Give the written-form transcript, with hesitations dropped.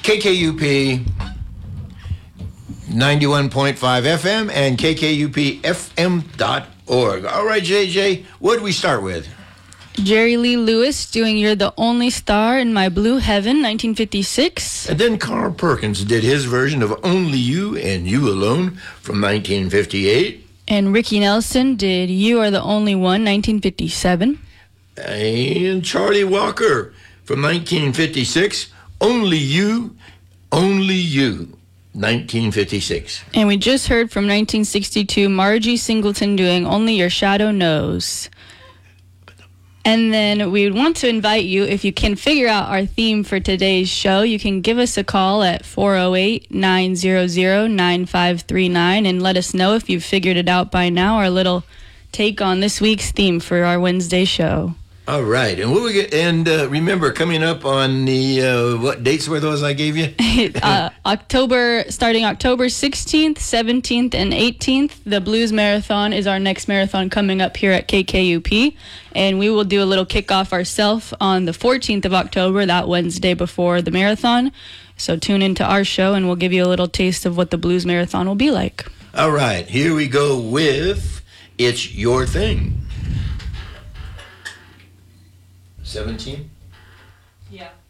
KKUP 91.5 FM and KKUPFM.org. All right, JJ, what do we start with? Jerry Lee Lewis doing You're the Only Star in My Blue Heaven, 1956. And then Carl Perkins did his version of Only You and You Alone from 1958. And Ricky Nelson did You Are the Only One, 1957. And Charlie Walker from 1956, Only You, 1956. And we just heard from 1962, Margie Singleton doing Only Your Shadow Knows. And then we would want to invite you, if you can figure out our theme for today's show, you can give us a call at 408-900-9539 and let us know if you've figured it out by now, our little take on this week's theme for our Wednesday show. All right, and what we get? And remember, coming up on the what dates were those I gave you? Starting October 16th, 17th, and 18th. The Blues Marathon is our next marathon coming up here at KKUP, and we will do a little kickoff ourselves on the 14th of October, that Wednesday before the marathon. So tune into our show, and we'll give you a little taste of what the Blues Marathon will be like. All right, here we go with It's Your Thing. 17? Yeah.